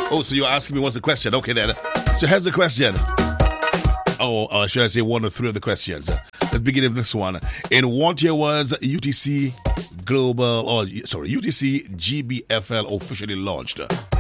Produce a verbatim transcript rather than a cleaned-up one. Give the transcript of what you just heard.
Oh, so you're asking me what's the question? Okay, then. So here's the question. Oh, uh, should I say one or three of the questions? Let's begin with this one. In what year was U T C Global, or sorry, U T C G B F L officially launched?